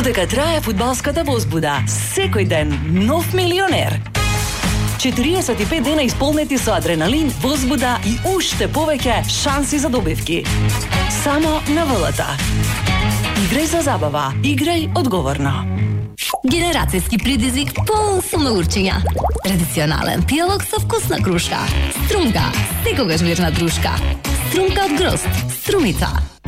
Додека трае фудбалската возбуда, секој ден нов милионер. 45 дена исполнети со адреналин, возбуда и уште повеќе шанси за добивки. Само на ВЛТ. Играј за забава, играј одговорно. Генерацијски предизвик полн со научења. Традиционален пијалок со вкусна крушка. Струмка, секогаш верна дружка. Струмка од грозд, струмица.